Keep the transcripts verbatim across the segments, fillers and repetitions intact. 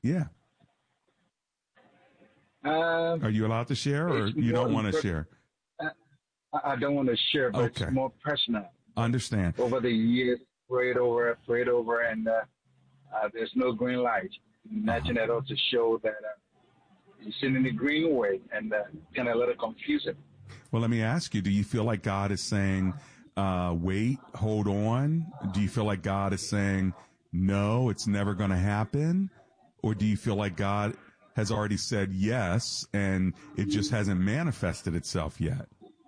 Yeah. Um, Are you allowed to share, or it's you don't more want to per- share? I, I don't want to share, but Okay. it's more personal. Understand. Over the years, prayed over, prayed over, and uh, uh, there's no green light. Imagine Uh-huh. that ought to show that uh, you're sitting in the green way, and uh, kind of a little confusing. Well, let me ask you, do you feel like God is saying, uh, wait, hold on? Do you feel like God is saying, no, it's never going to happen? Or do you feel like God has already said yes and it just hasn't manifested itself yet?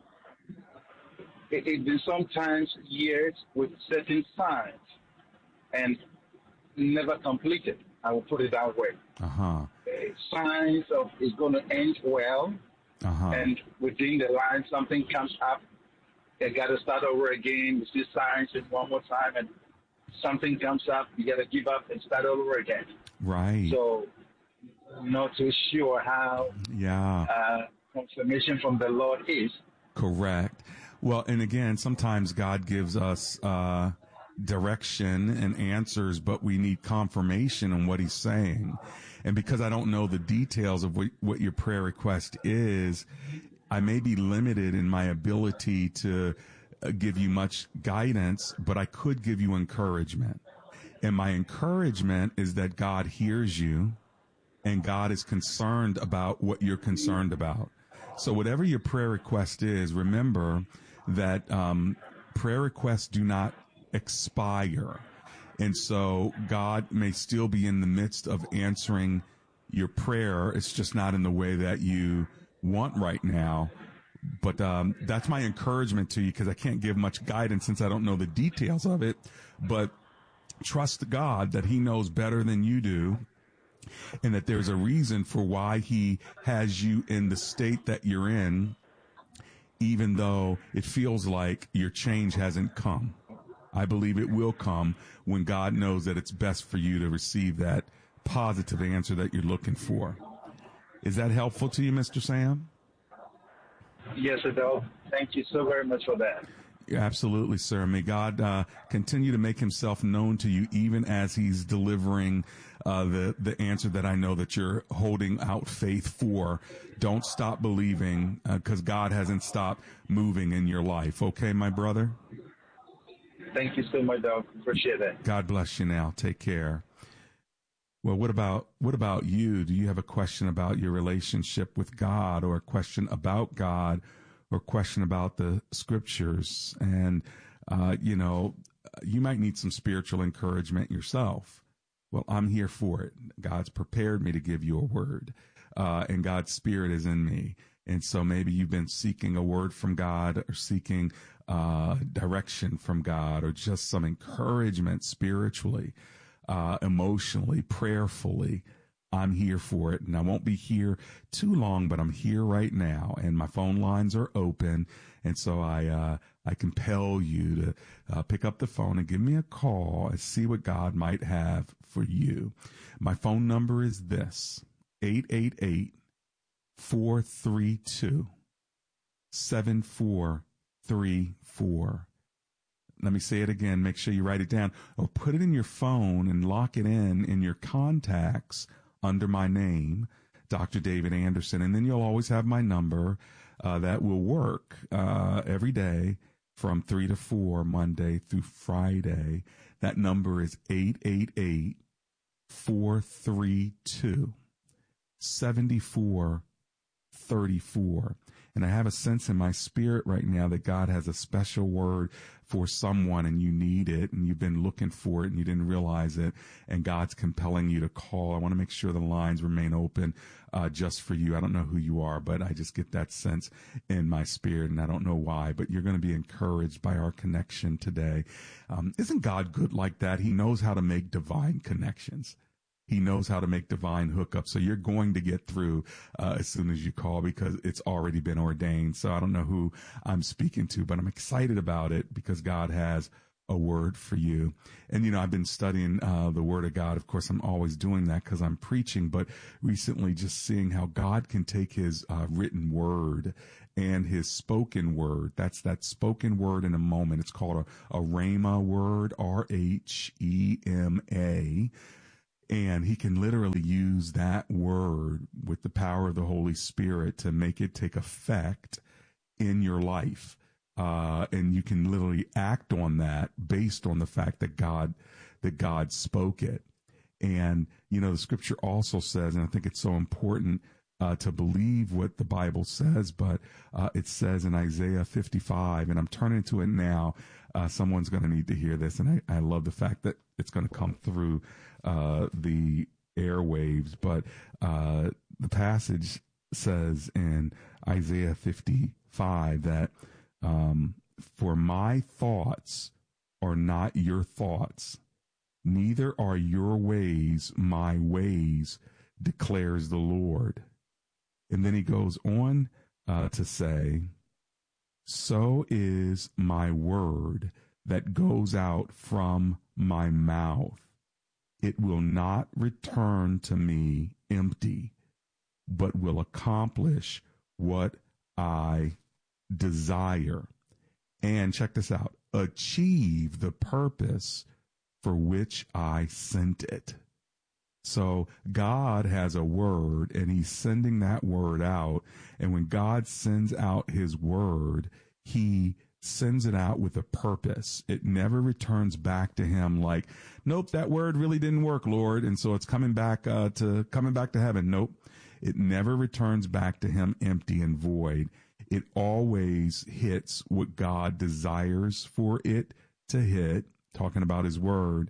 It, it been sometimes years with certain signs and never completed. I will put it that way. Uh-huh. Uh, signs of it's going to end well, Uh-huh. and within the line something comes up. They got to start over again. You see signs and one more time, and something comes up. You got to give up and start over again. Right. So, not too sure how Yeah. uh, confirmation from the Lord is. Correct. Well, and again, sometimes God gives us uh, direction and answers, but we need confirmation on what he's saying. And because I don't know the details of what, what your prayer request is, I may be limited in my ability to uh, give you much guidance, but I could give you encouragement. And my encouragement is that God hears you and God is concerned about what you're concerned about. So whatever your prayer request is, remember that um, prayer requests do not expire. And so God may still be in the midst of answering your prayer. It's just not in the way that you want right now. But um, that's my encouragement to you, because I can't give much guidance since I don't know the details of it. But trust God that he knows better than you do, and that there's a reason for why he has you in the state that you're in, even though it feels like your change hasn't come. I believe it will come when God knows that it's best for you to receive that positive answer that you're looking for. Is that helpful to you, Mister Sam? Yes, Adele. Thank you so very much for that. Absolutely, sir. May God uh, continue to make himself known to you even as he's delivering uh, the, the answer that I know that you're holding out faith for. Don't stop believing, because uh, God hasn't stopped moving in your life. Okay, my brother? Thank you so much, Doc. Appreciate that. God bless you now. Take care. Well, what about what about you? Do you have a question about your relationship with God, or a question about God, or a question about the scriptures? And, uh, you know, you might need some spiritual encouragement yourself. Well, I'm here for it. God's prepared me to give you a word, uh, and God's Spirit is in me. And so maybe you've been seeking a word from God, or seeking uh, direction from God, or just some encouragement spiritually, uh, emotionally, prayerfully. I'm here for it, and I won't be here too long, but I'm here right now, and my phone lines are open, and so I uh, I compel you to uh, pick up the phone and give me a call and see what God might have for you. My phone number is this: eight eight eight, four three two, seven four three four. Let me say it again. Make sure you write it down, or put it in your phone and lock it in in your contacts under my name, Doctor David Anderson. And then you'll always have my number uh, that will work uh, every day from three to four, Monday through Friday. That number is eight eight eight, four three two, seven four three four. And I have a sense in my spirit right now that God has a special word for someone, and you need it, and you've been looking for it and you didn't realize it, and God's compelling you to call. I want to make sure the lines remain open uh, just for you. I don't know who you are, but I just get that sense in my spirit, and I don't know why, but you're going to be encouraged by our connection today. Um, isn't God good like that? He knows how to make divine connections. He knows how to make divine hookups. So you're going to get through uh, as soon as you call, because it's already been ordained. So I don't know who I'm speaking to, but I'm excited about it because God has a word for you. And, you know, I've been studying uh, the Word of God. Of course, I'm always doing that because I'm preaching, but recently just seeing how God can take his uh, written word and his spoken word. That's that spoken word in a moment. It's called a, a rhema word, R H E M A. And he can literally use that word with the power of the Holy Spirit to make it take effect in your life. Uh, and you can literally act on that based on the fact that God, that God spoke it. And, you know, the scripture also says, and I think it's so important uh, to believe what the Bible says, but uh, it says in Isaiah fifty-five, and I'm turning to it now. Uh, someone's going to need to hear this. And I, I love the fact that it's going to come through uh, the airwaves. But uh, the passage says in Isaiah fifty-five that, um, for my thoughts are not your thoughts, neither are your ways my ways, declares the Lord. And then he goes on uh, to say, so is my word that goes out from my mouth. It will not return to me empty, but will accomplish what I desire. And check this out, achieve the purpose for which I sent it. So God has a word, and he's sending that word out. And when God sends out his word, he sends it out with a purpose. It never returns back to him like, nope, that word really didn't work, Lord. And so it's coming back uh, to coming back to heaven. Nope. It never returns back to him empty and void. It always hits what God desires for it to hit, talking about his word,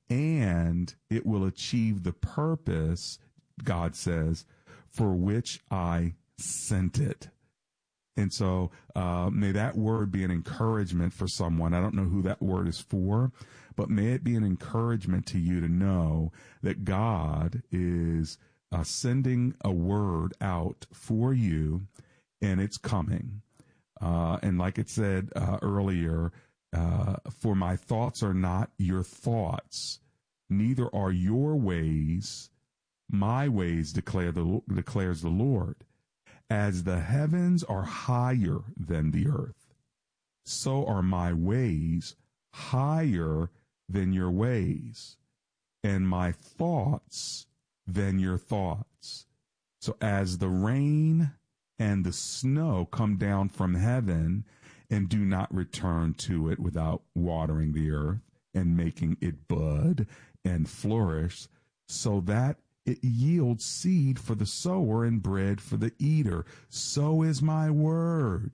and it will achieve the purpose, God says, for which I sent it. And so uh, may that word be an encouragement for someone. I don't know who that word is for, but may it be an encouragement to you to know that God is uh, sending a word out for you, and it's coming. Uh, and like it said uh, earlier, uh, for my thoughts are not your thoughts, neither are your ways my ways, declare the, declares the Lord. As the heavens are higher than the earth, so are my ways higher than your ways, and my thoughts than your thoughts. So as the rain and the snow come down from heaven and do not return to it without watering the earth and making it bud and flourish, so that it yields seed for the sower and bread for the eater. So is my word,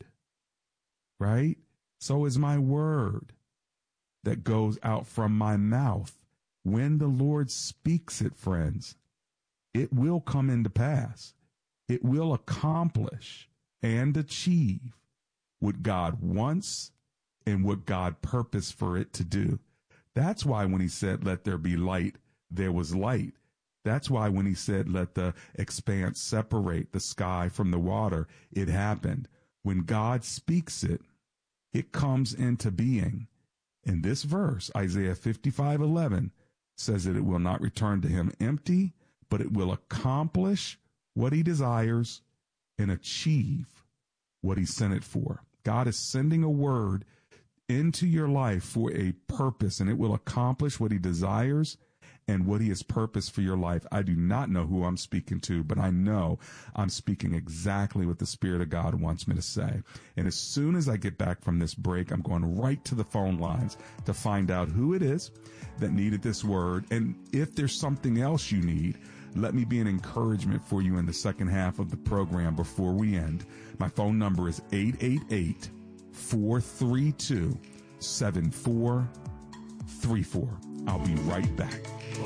right? So is my word that goes out from my mouth. When the Lord speaks it, friends, it will come into pass. It will accomplish and achieve what God wants and what God purposed for it to do. That's why when he said, let there be light, there was light. That's why when he said, let the expanse separate the sky from the water, it happened. When God speaks it, it comes into being. In this verse, Isaiah fifty-five eleven says that it will not return to him empty, but it will accomplish what he desires and achieve what he sent it for. God is sending a word into your life for a purpose, and it will accomplish what he desires and what he has purposed for your life. I do not know who I'm speaking to, but I know I'm speaking exactly what the Spirit of God wants me to say. And as soon as I get back from this break, I'm going right to the phone lines to find out who it is that needed this word. And if there's something else you need, let me be an encouragement for you in the second half of the program before we end. My phone number is eight eight eight, four three two, seven four three four. I'll be right back.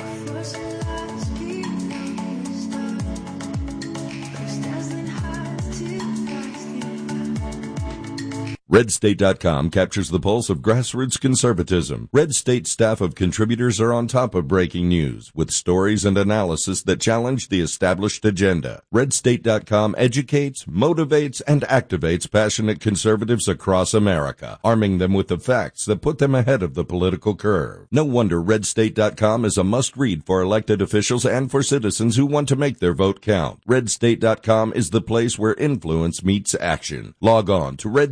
Red State dot com captures the pulse of grassroots conservatism. Red State staff of contributors are on top of breaking news with stories and analysis that challenge the established agenda. Red State dot com educates, motivates, and activates passionate conservatives across America, arming them with the facts that put them ahead of the political curve. No wonder Red State dot com is a must-read for elected officials and for citizens who want to make their vote count. Red State dot com is the place where influence meets action. Log on to Red State dot com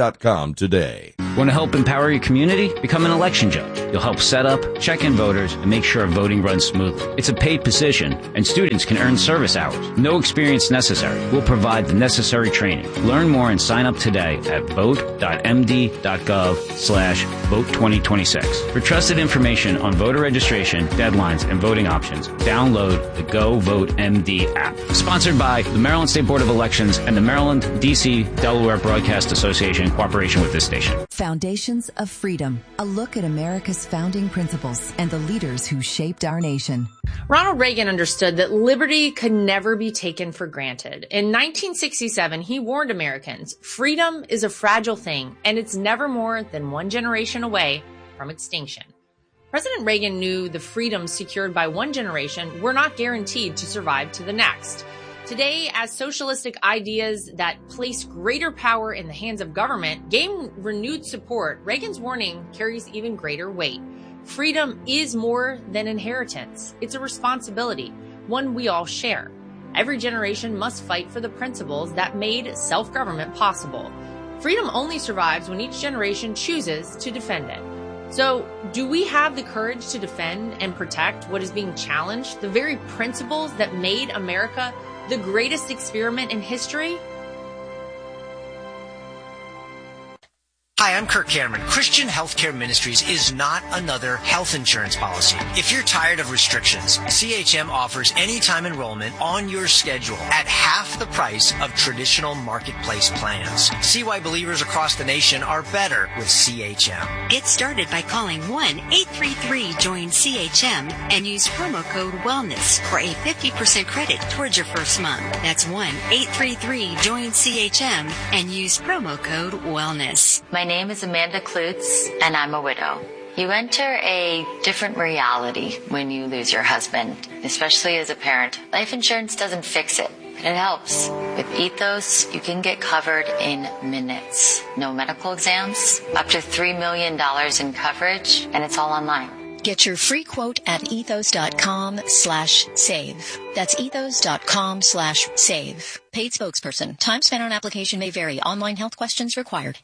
dot com today. Want to help empower your community? Become an election judge. You'll help set up, check in voters, and make sure voting runs smoothly. It's a paid position, and students can earn service hours. No experience necessary. We'll provide the necessary training. Learn more and sign up today at vote.md.gov slash vote 2026. For trusted information on voter registration, deadlines, and voting options, download the Go Vote M D app. Sponsored by the Maryland State Board of Elections and the Maryland, D C, Delaware Broadcast Association in cooperation with this station. Foundations of Freedom, a look at America's founding principles and the leaders who shaped our nation. Ronald Reagan understood that liberty could never be taken for granted. In nineteen sixty-seven, he warned Americans, freedom is a fragile thing, and it's never more than one generation away from extinction. President Reagan knew the freedoms secured by one generation were not guaranteed to survive to the next. Today, as socialistic ideas that place greater power in the hands of government gain renewed support, Reagan's warning carries even greater weight. Freedom is more than inheritance. It's a responsibility, one we all share. Every generation must fight for the principles that made self-government possible. Freedom only survives when each generation chooses to defend it. So, do we have the courage to defend and protect what is being challenged, the very principles that made America the greatest experiment in history? Hi, I'm Kirk Cameron. Christian Healthcare Ministries is not another health insurance policy. If you're tired of restrictions, C H M offers anytime enrollment on your schedule at half the price of traditional marketplace plans. See why believers across the nation are better with C H M. Get started by calling one eight three three join C H M and use promo code WELLNESS for a fifty percent credit towards your first month. That's one eight three three join C H M and use promo code WELLNESS. My name is Amanda Klutz, and I'm a widow. You enter a different reality when you lose your husband, especially as a parent. Life insurance doesn't fix it, but it helps. With Ethos, you can get covered in minutes. No medical exams, up to three million dollars in coverage, and it's all online. Get your free quote at ethos.com slash save. That's ethos.com slash save. Paid spokesperson. Time spent on application may vary. Online health questions required.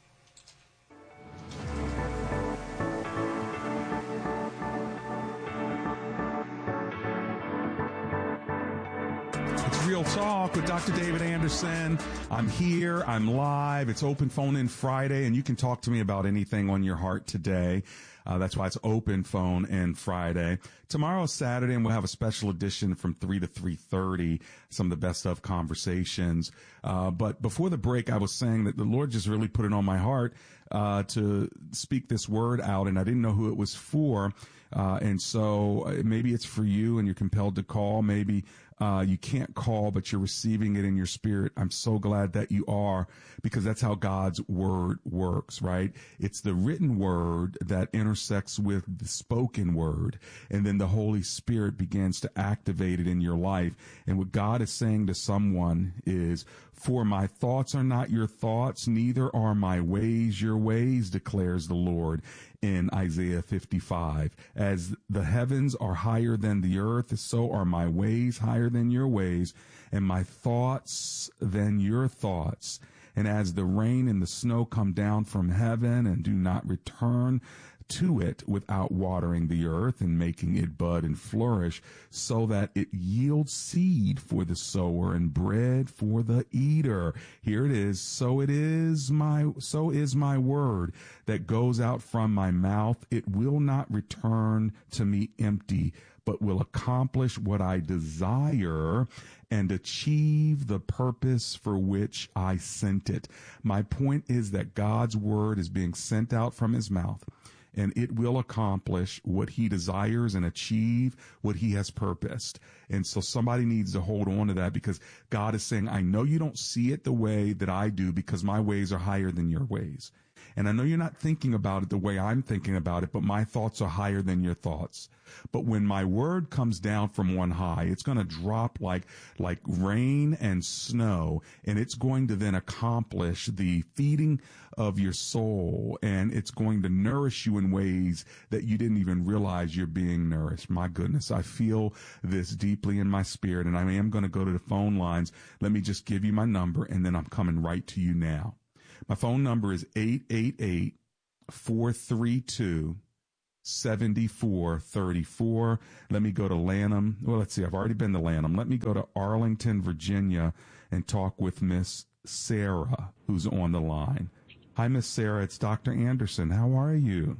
Real Talk with Doctor David Anderson. I'm here. I'm live. It's Open Phone In Friday, and you can talk to me about anything on your heart today. Uh, that's why it's Open Phone In Friday. Tomorrow's Saturday, and we'll have a special edition from three to three thirty, some of the best of conversations. Uh, but before the break, I was saying that the Lord just really put it on my heart uh, to speak this word out, and I didn't know who it was for. Uh, and so uh, maybe it's for you and you're compelled to call. Maybe uh, you can't call, but you're receiving it in your spirit. I'm so glad that you are, because that's how God's word works, right? It's the written word that intersects with the spoken word, and then the Holy Spirit begins to activate it in your life. And what God is saying to someone is, for my thoughts are not your thoughts, neither are my ways your ways, declares the Lord in Isaiah fifty-five. As the heavens are higher than the earth, so are my ways higher than your ways, and my thoughts than your thoughts. And as the rain and the snow come down from heaven and do not return to it without watering the earth and making it bud and flourish, so that it yields seed for the sower and bread for the eater. Here it is. So it is my, so is my word that goes out from my mouth. It will not return to me empty, but will accomplish what I desire and achieve the purpose for which I sent it. My point is that God's word is being sent out from his mouth, and it will accomplish what he desires and achieve what he has purposed. And so somebody needs to hold on to that, because God is saying, I know you don't see it the way that I do, because my ways are higher than your ways. And I know you're not thinking about it the way I'm thinking about it, but my thoughts are higher than your thoughts. But when my word comes down from on high, it's going to drop like, like rain and snow, and it's going to then accomplish the feeding of your soul, and it's going to nourish you in ways that you didn't even realize you're being nourished. My goodness, I feel this deeply in my spirit, and I am going to go to the phone lines. Let me just give you my number, and then I'm coming right to you now. My phone number is eight eight eight, four three two, seven four three four. Let me go to Lanham. Well, let's see. I've already been to Lanham. Let me go to Arlington, Virginia, and talk with Miss Sarah, who's on the line. Hi, Miss Sarah. It's Doctor Anderson. How are you?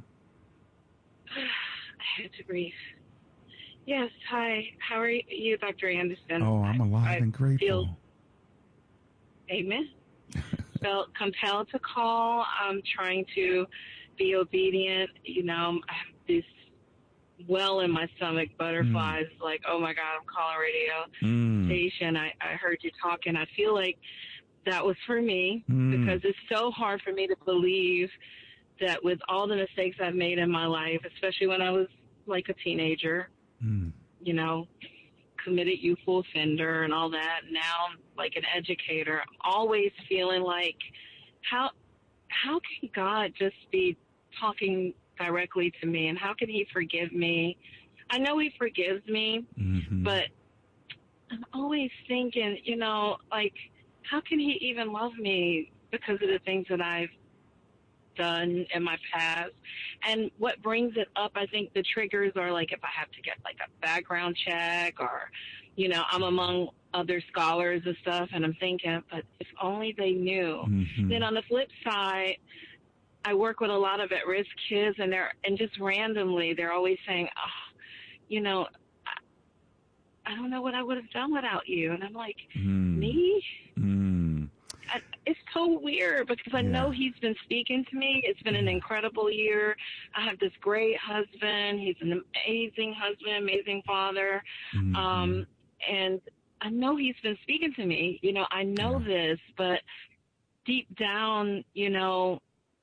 I had to breathe. Yes. Hi. How are you, Doctor Anderson? Oh, I'm alive I, and grateful. Feel, amen. Felt compelled to call. I'm trying to be obedient. You know, I have this well in my stomach, butterflies, mm. like, oh my God, I'm calling radio mm. station. I, I heard you talking. I feel like that was for me mm. because it's so hard for me to believe that with all the mistakes I've made in my life, especially when I was like a teenager, mm. you know, committed youthful offender and all that. Now I'm like an educator, I'm always feeling like, how, how can God just be talking directly to me, and how can he forgive me? I know he forgives me, mm-hmm. but I'm always thinking, you know, like, how can he even love me because of the things that I've done in my past? And what brings it up, I think the triggers are like if I have to get like a background check, or, you know, I'm among other scholars and stuff, and I'm thinking, but if only they knew. Mm-hmm. Then on the flip side, I work with a lot of at-risk kids, and they're, and just randomly, they're always saying, oh, you know, I, I don't know what I would have done without you. And I'm like, mm. me? Mm. I, it's so weird because I yeah. know he's been speaking to me. It's been an incredible year. I have this great husband. He's an amazing husband, amazing father. Mm-hmm. Um, and I know he's been speaking to me. You know, I know yeah. this, but deep down, you know,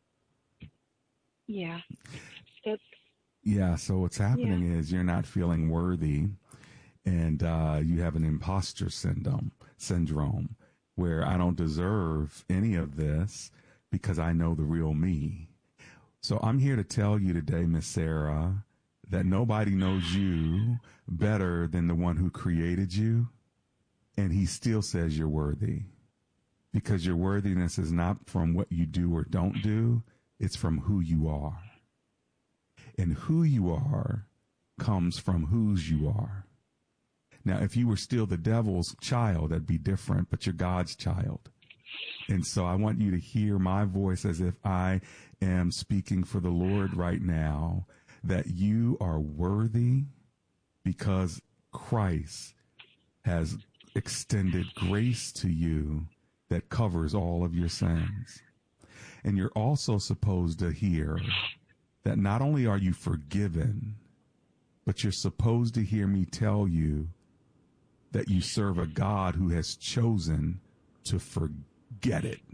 yeah. That's, yeah, so what's happening yeah. is you're not feeling worthy, and uh, you have an imposter syndrome, syndrome where I don't deserve any of this because I know the real me. So I'm here to tell you today, Miss Sarah, that nobody knows you better than the one who created you, and he still says you're worthy, because your worthiness is not from what you do or don't do. It's from who you are. And who you are comes from whose you are. Now, if you were still the devil's child, that'd be different, but you're God's child. And so I want you to hear my voice as if I am speaking for the Lord right now, that you are worthy because Christ has extended grace to you that covers all of your sins. And you're also supposed to hear that not only are you forgiven, but you're supposed to hear me tell you that you serve a God who has chosen to forget it.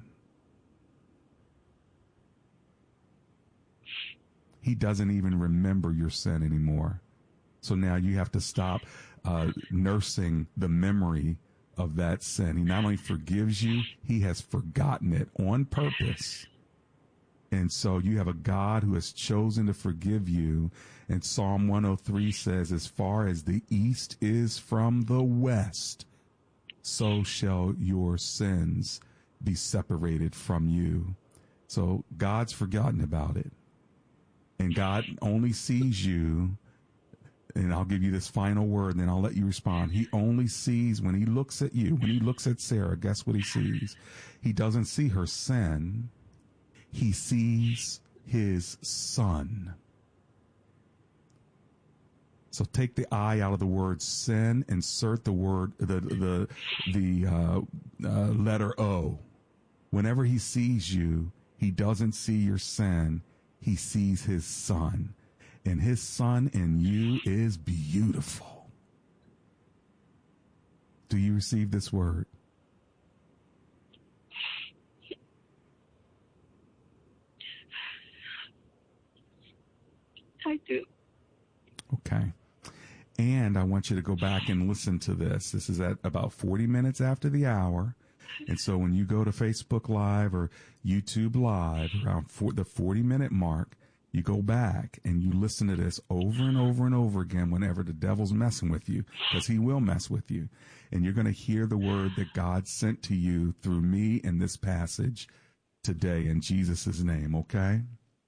He doesn't even remember your sin anymore. So now you have to stop uh, nursing the memory of that sin. He not only forgives you, he has forgotten it on purpose. And so you have a God who has chosen to forgive you. And Psalm one oh three says, as far as the east is from the west, so shall your sins be separated from you. So God's forgotten about it. And God only sees you. And I'll give you this final word, and then I'll let you respond. He only sees, when he looks at you, when he looks at Sarah, guess what he sees? He doesn't see her sin. He sees his son. So take the I out of the word sin, insert the word, the, the, the, uh, uh, letter O. Whenever he sees you, he doesn't see your sin. He sees his son, and his son in you is beautiful. Do you receive this word? I do. Okay. And I want you to go back and listen to this. This is at about forty minutes after the hour. And so when you go to Facebook Live or YouTube Live around for the forty minute mark, you go back and you listen to this over and over and over again whenever the devil's messing with you, because he will mess with you. And you're going to hear the word that God sent to you through me in this passage today in Jesus' name, okay?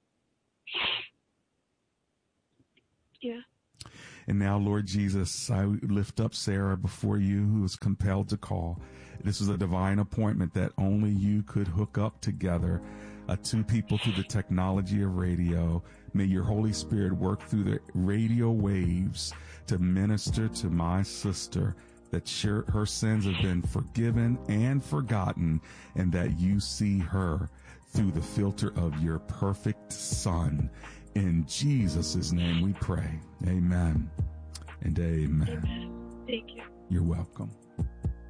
Yeah. And now, Lord Jesus, I lift up Sarah before you, who was compelled to call. This was a divine appointment that only you could hook up together, uh, two people through the technology of radio. May your Holy Spirit work through the radio waves to minister to my sister, that sure, her sins have been forgiven and forgotten, and that you see her through the filter of your perfect Son. In Jesus' name we pray. Amen and amen. Amen. Thank you. You're welcome.